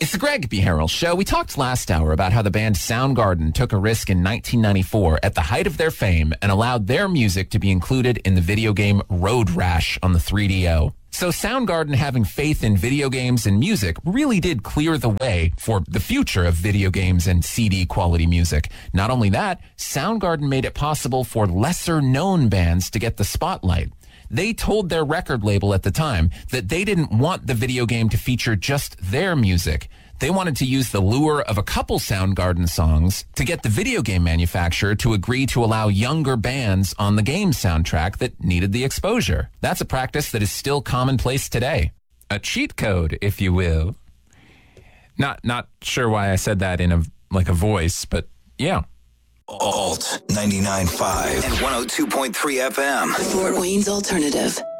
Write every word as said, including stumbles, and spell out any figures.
It's the Greg B. Harrell Show. We talked last hour about how the band Soundgarden took a risk in nineteen ninety-four at the height of their fame and allowed their music to be included in the video game Road Rash on the three D O. So Soundgarden having faith in video games and music really did clear the way for the future of video games and C D quality music. Not only that, Soundgarden made it possible for lesser known bands to get the spotlight. They told their record label at the time that they didn't want the video game to feature just their music. They wanted to use the lure of a couple Soundgarden songs to get the video game manufacturer to agree to allow younger bands on the game soundtrack that needed the exposure. That's a practice that is still commonplace today. A cheat code, if you will. Not not sure why I said that in a like a voice, but yeah. Alt ninety-nine point five and one oh two point three F M. Fort Wayne's Alternative.